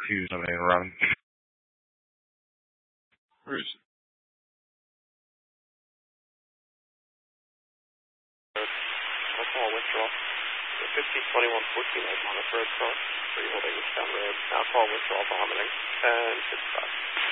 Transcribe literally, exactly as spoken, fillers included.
Fuse on a run. Where is it? I'll call withdrawal. fifty twenty-one fourteen, I'm on the first cross. Three holding down road. Now call withdrawal vomiting. And fifty-five.